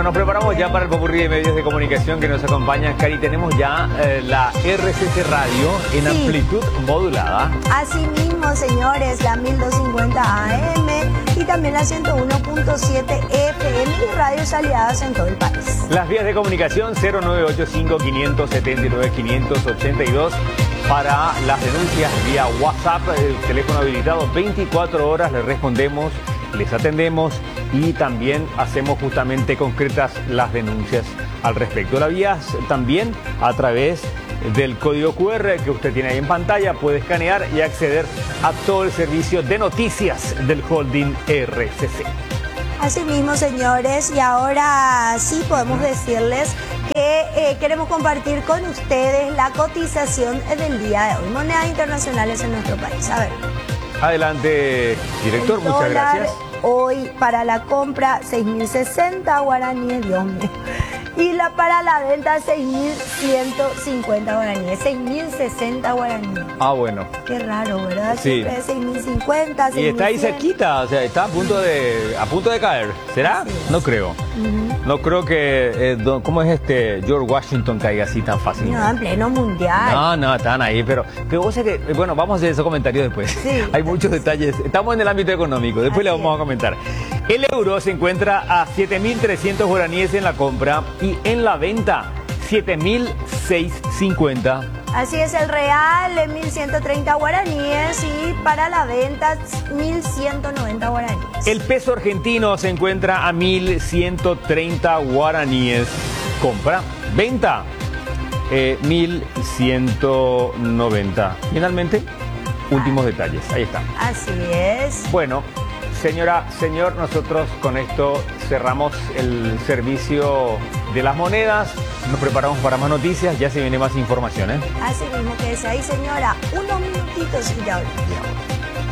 Bueno, nos preparamos ya para el popurrí de medios de comunicación que nos acompañan. Cari, tenemos ya la RCC Radio en amplitud modulada. Así mismo, señores, la 1250 AM y también la 101.7 FM y radios aliadas en todo el país. Las vías de comunicación 0985-579-582 para las denuncias vía WhatsApp, el teléfono habilitado 24 horas, les respondemos, les atendemos y también hacemos justamente concretas las denuncias al respecto. La vía también a través del código QR que usted tiene ahí en pantalla, puede escanear y acceder a todo el servicio de noticias del holding RCC. Así mismo, señores, y ahora sí podemos decirles que queremos compartir con ustedes la cotización del día de hoy. Monedas internacionales en nuestro país. A ver. Adelante, director, muchas gracias. Hoy para la compra 6.060 guaraníes, Dios mío. Y para la venta 6.150 guaraníes, 6.060 guaraníes. Ah, bueno. Qué raro, ¿verdad? Sí. 6.050, 6.100. Y está ahí cerquita, o sea, está a punto de caer. ¿Será? No creo. No creo que, ¿cómo es George Washington caiga así tan fácil? No, en pleno mundial. No, están ahí, pero vos sabés que, bueno, vamos a hacer esos comentarios después. Sí. Hay muchos detalles. Estamos en el ámbito económico, después le vamos a comentar. El euro se encuentra a 7.300 guaraníes en la compra y en la venta 7.650. Así es, el real es 1.130 guaraníes y para la venta 1.190 guaraníes. El peso argentino se encuentra a 1.130 guaraníes. Compra, venta 1.190. Finalmente, últimos detalles. Ahí está. Así es. Bueno, señora, señor, nosotros con esto cerramos el servicio de las monedas. Nos preparamos para más noticias, ya se viene más información, ¿eh? Así mismo que es ahí, señora. Unos minutitos y ya volvemos.